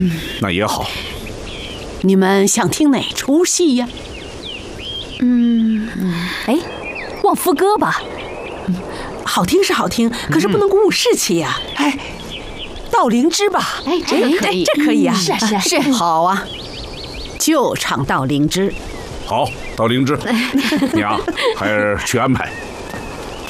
那也好。 你们想听哪出戏呀？ 望夫歌吧。 好听是好听，可是不能鼓舞士气呀。盗灵芝吧。 这个可以， 这可以啊。 是。 好啊，就唱盗灵芝。 好，盗灵芝，你啊，孩儿去安排。